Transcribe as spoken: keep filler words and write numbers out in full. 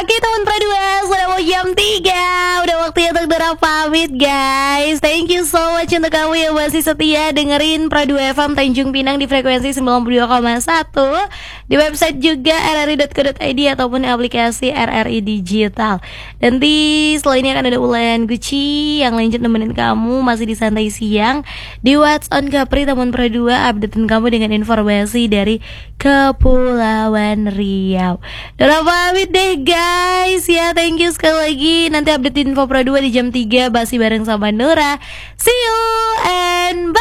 Oke teman Pradua, sudah mau jam tiga. Udah waktunya untuk Dora pamit guys. Thank you so much untuk kamu yang masih setia dengerin Pradua F M Tanjung Pinang di frekuensi sembilan puluh dua koma satu, di website juga r r i dot co dot i d ataupun aplikasi R R I Digital. Nanti setelah ini akan ada Ulayan Gucci yang lanjut nemenin kamu masih di santai siang di What's on Capri teman Pradua, updatein kamu dengan informasi dari Kepulauan Riau. Dora pamit deh guys ya, thank you sekali lagi. Nanti update info Pro dua di jam tiga masih bareng sama Nora. See you and bye.